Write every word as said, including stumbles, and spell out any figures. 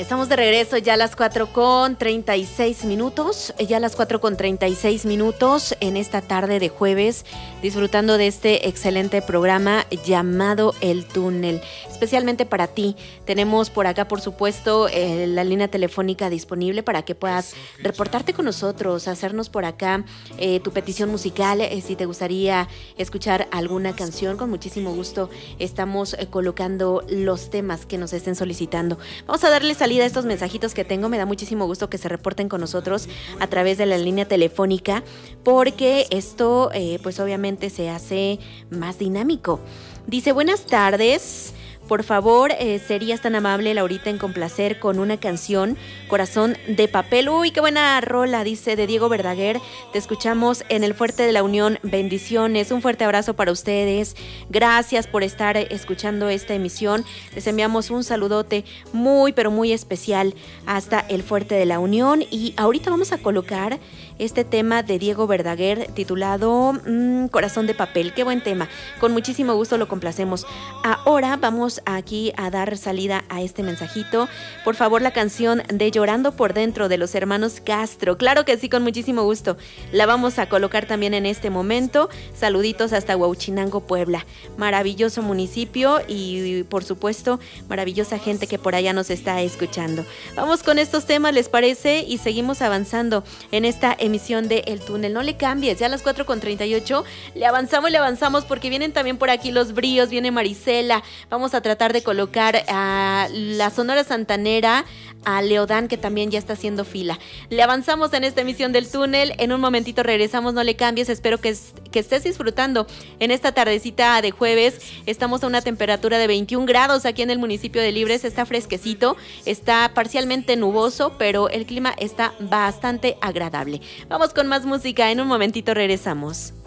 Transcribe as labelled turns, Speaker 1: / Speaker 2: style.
Speaker 1: Estamos de regreso ya a las cuatro con treinta y seis minutos, ya a las cuatro con treinta y seis minutos en esta tarde de jueves, disfrutando de este excelente programa llamado El Túnel. Especialmente para ti, tenemos por acá, por supuesto, eh, la línea telefónica disponible para que puedas reportarte con nosotros, hacernos por acá eh, tu petición musical, eh, si te gustaría escuchar alguna canción, con muchísimo gusto estamos eh, colocando los temas que nos estén solicitando. Vamos a darle salida a estos mensajitos que tengo, me da muchísimo gusto que se reporten con nosotros a través de la línea telefónica, porque esto eh, pues obviamente se hace más dinámico. Dice, buenas tardes. Por favor, eh, serías tan amable, Laurita, en complacer con una canción, Corazón de Papel. Uy, qué buena rola, dice, de Diego Verdaguer. Te escuchamos en el Fuerte de la Unión. Bendiciones, un fuerte abrazo para ustedes. Gracias por estar escuchando esta emisión. Les enviamos un saludote muy, pero muy especial hasta el Fuerte de la Unión. Y ahorita vamos a colocar este tema de Diego Verdaguer titulado mmm, Corazón de Papel. Qué buen tema. Con muchísimo gusto lo complacemos. Ahora vamos aquí a dar salida a este mensajito. Por favor, la canción de Llorando por Dentro de los hermanos Castro. Claro que sí, con muchísimo gusto. La vamos a colocar también en este momento. Saluditos hasta Huauchinango, Puebla. Maravilloso municipio y, por supuesto, maravillosa gente que por allá nos está escuchando. Vamos con estos temas, ¿les parece? Y seguimos avanzando en esta emisión de El Túnel. No le cambies, ya a las cuatro con treinta y ocho le avanzamos, le avanzamos porque vienen también por aquí los bríos, viene Marisela. Vamos a tratar de colocar a la Sonora Santanera, a Leodán, que también ya está haciendo fila. Le avanzamos en esta emisión del Túnel. En un momentito regresamos, no le cambies. Espero que, que estés disfrutando en esta tardecita de jueves. Estamos a una temperatura de veintiún grados aquí en el municipio de Libres. Está fresquecito, está parcialmente nuboso, pero el clima está bastante agradable. Vamos con más música, en un momentito regresamos.